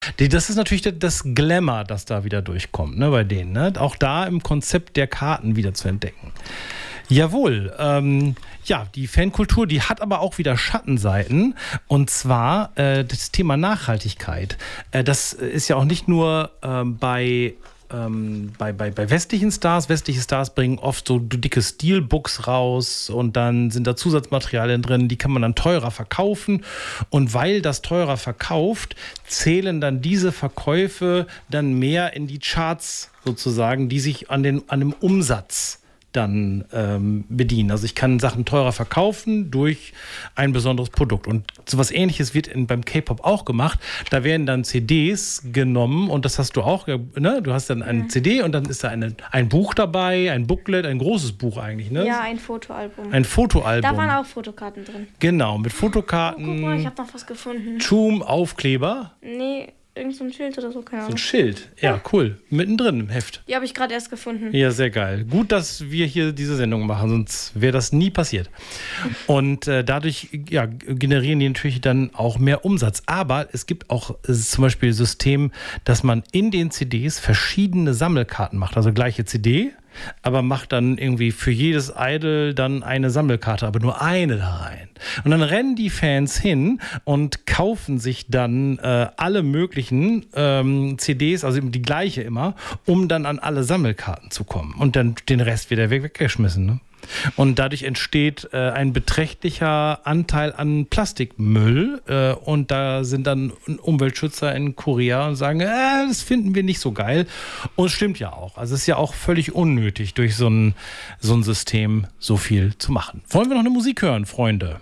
Das ist natürlich das Glamour, das da wieder durchkommt, ne, bei denen. Ne? Auch da im Konzept der Karten wieder zu entdecken. Jawohl. Ja, die Fankultur, die hat aber auch wieder Schattenseiten. Und zwar das Thema Nachhaltigkeit. Das ist ja auch nicht nur bei westlichen Stars. Westliche Stars bringen oft so dicke Steelbooks raus und dann sind da Zusatzmaterialien drin, die kann man dann teurer verkaufen. Und weil das teurer verkauft, zählen dann diese Verkäufe dann mehr in die Charts sozusagen, die sich an dem Umsatz dann bedienen. Also ich kann Sachen teurer verkaufen durch ein besonderes Produkt. Und sowas Ähnliches wird beim K-Pop auch gemacht. Da werden dann CDs genommen und das hast du auch, ne? Du hast dann eine CD und dann ist da ein Buch dabei, ein Booklet, ein großes Buch eigentlich, ne? Ja, ein Fotoalbum. Ein Fotoalbum. Da waren auch Fotokarten drin. Genau, mit Fotokarten. Oh, guck mal, ich habe noch was gefunden. Aufkleber. Nee, irgend so ein Schild oder so, keine So Ahnung. ein Schild, ja, cool. Mittendrin im Heft. Die habe ich gerade erst gefunden. Ja, sehr geil. Gut, dass wir hier diese Sendung machen, sonst wäre das nie passiert. Und dadurch generieren die natürlich dann auch mehr Umsatz. Aber es gibt auch zum Beispiel ein System, dass man in den CDs verschiedene Sammelkarten macht. Also gleiche CD, aber macht dann irgendwie für jedes Idol dann eine Sammelkarte, aber nur eine da rein. Und dann rennen die Fans hin und kaufen sich dann alle möglichen CDs, also die gleiche immer, um dann an alle Sammelkarten zu kommen. Und dann den Rest wieder weggeschmissen, ne? Und dadurch entsteht ein beträchtlicher Anteil an Plastikmüll. Und da sind dann Umweltschützer in Korea und sagen, das finden wir nicht so geil. Und es stimmt ja auch. Also es ist ja auch völlig unnötig, durch so ein System so viel zu machen. Wollen wir noch eine Musik hören, Freunde?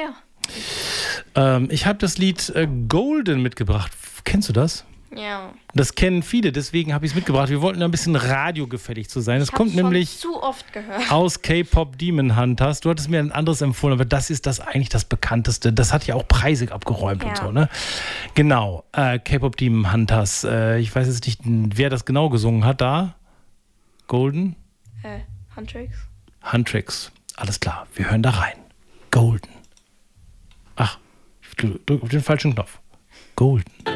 Ja. Ich habe das Lied Golden mitgebracht. Kennst du das? Ja. Das kennen viele, deswegen habe ich es mitgebracht. Wir wollten ein bisschen radiogefällig zu sein. Das kommt schon nämlich zu oft gehört. aus K-Pop Demon Hunters. Du hattest mir ein anderes empfohlen, aber das ist eigentlich das bekannteste. Das hat ja auch Preise abgeräumt und so, ne? Genau, K-Pop Demon Hunters. Ich weiß jetzt nicht, wer das genau gesungen hat da. Golden? Huntrix. Huntrix. Alles klar, wir hören da rein. Golden. Ach, ich drücke auf den falschen Knopf. Golden.